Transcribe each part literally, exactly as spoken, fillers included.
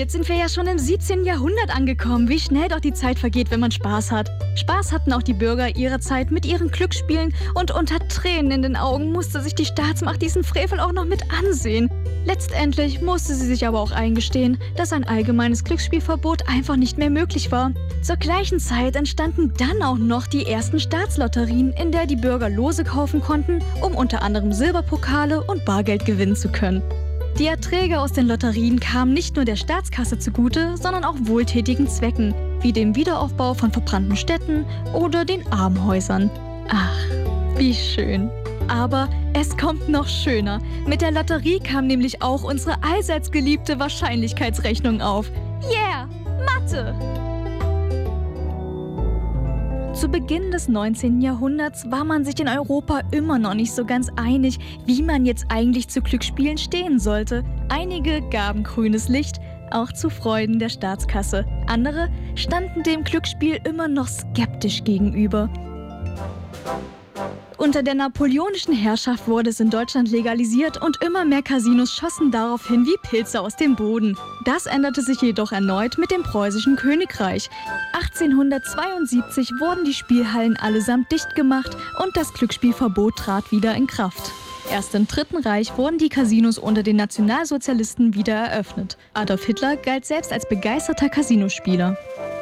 jetzt sind wir ja schon im siebzehnten Jahrhundert angekommen. Wie schnell doch die Zeit vergeht, wenn man Spaß hat. Spaß hatten auch die Bürger ihrer Zeit mit ihren Glücksspielen und unter Tränen in den Augen musste sich die Staatsmacht diesen Frevel auch noch mit ansehen. Letztendlich musste sie sich aber auch eingestehen, dass ein allgemeines Glücksspielverbot einfach nicht mehr möglich war. Zur gleichen Zeit entstanden dann auch noch die ersten Staatslotterien, in der die Bürger Lose kaufen konnten, um unter anderem Silberpokale und Bargeld gewinnen zu können. Die Erträge aus den Lotterien kamen nicht nur der Staatskasse zugute, sondern auch wohltätigen Zwecken, wie dem Wiederaufbau von verbrannten Städten oder den Armenhäusern. Ach, wie schön. Aber es kommt noch schöner. Mit der Lotterie kam nämlich auch unsere allseits geliebte Wahrscheinlichkeitsrechnung auf. Yeah, Mathe! Zu Beginn des neunzehnten Jahrhunderts war man sich in Europa immer noch nicht so ganz einig, wie man jetzt eigentlich zu Glücksspielen stehen sollte. Einige gaben grünes Licht, auch zu Freuden der Staatskasse. Andere standen dem Glücksspiel immer noch skeptisch gegenüber. Unter der napoleonischen Herrschaft wurde es in Deutschland legalisiert und immer mehr Casinos schossen daraufhin wie Pilze aus dem Boden. Das änderte sich jedoch erneut mit dem preußischen Königreich. achtzehnhundertzweiundsiebzig wurden die Spielhallen allesamt dicht gemacht und das Glücksspielverbot trat wieder in Kraft. Erst im Dritten Reich wurden die Casinos unter den Nationalsozialisten wieder eröffnet. Adolf Hitler galt selbst als begeisterter Casinospieler.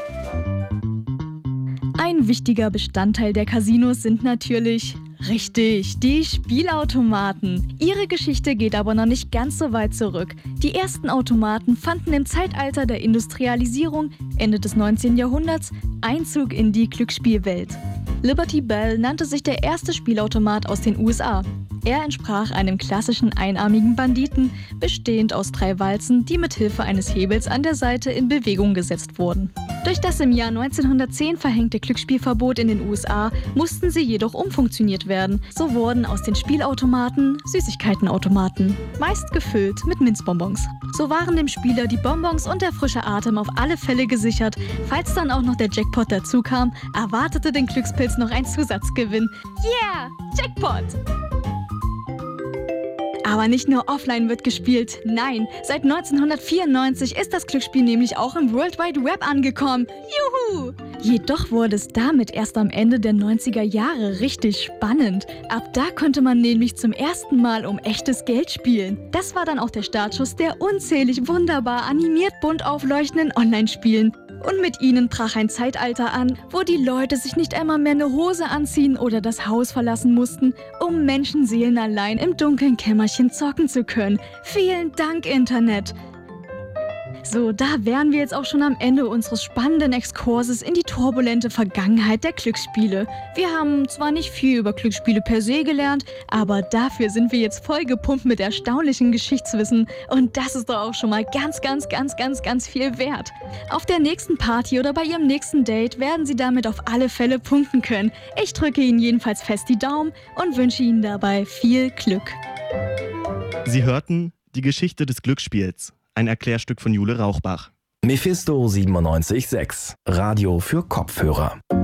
Ein wichtiger Bestandteil der Casinos sind natürlich, richtig, die Spielautomaten. Ihre Geschichte geht aber noch nicht ganz so weit zurück. Die ersten Automaten fanden im Zeitalter der Industrialisierung, Ende des neunzehnten Jahrhunderts, Einzug in die Glücksspielwelt. Liberty Bell nannte sich der erste Spielautomat aus den U S A. Er entsprach einem klassischen einarmigen Banditen, bestehend aus drei Walzen, die mit Hilfe eines Hebels an der Seite in Bewegung gesetzt wurden. Durch das im Jahr neunzehnhundertzehn verhängte Glücksspielverbot in den U S A mussten sie jedoch umfunktioniert werden. So wurden aus den Spielautomaten Süßigkeitenautomaten, meist gefüllt mit Minzbonbons. So waren dem Spieler die Bonbons und der frische Atem auf alle Fälle gesichert. Falls dann auch noch der Jackpot dazu kam, erwartete den Glückspilz noch ein Zusatzgewinn. Yeah, Jackpot! Aber nicht nur offline wird gespielt, nein, seit neunzehnhundertvierundneunzig ist das Glücksspiel nämlich auch im World Wide Web angekommen. Juhu! Jedoch wurde es damit erst am Ende der neunziger Jahre richtig spannend. Ab da konnte man nämlich zum ersten Mal um echtes Geld spielen. Das war dann auch der Startschuss der unzählig wunderbar animiert bunt aufleuchtenden Online-Spielen. Und mit ihnen brach ein Zeitalter an, wo die Leute sich nicht einmal mehr eine Hose anziehen oder das Haus verlassen mussten, um menschenseelenallein im dunklen Kämmerchen zocken zu können. Vielen Dank, Internet! So, da wären wir jetzt auch schon am Ende unseres spannenden Exkurses in die turbulente Vergangenheit der Glücksspiele. Wir haben zwar nicht viel über Glücksspiele per se gelernt, aber dafür sind wir jetzt vollgepumpt mit erstaunlichem Geschichtswissen und das ist doch auch schon mal ganz, ganz, ganz, ganz, ganz viel wert. Auf der nächsten Party oder bei Ihrem nächsten Date werden Sie damit auf alle Fälle punkten können. Ich drücke Ihnen jedenfalls fest die Daumen und wünsche Ihnen dabei viel Glück. Sie hörten die Geschichte des Glücksspiels. Ein Erklärstück von Jule Rauchbach. Mephisto siebenundneunzig Komma sechs. Radio für Kopfhörer.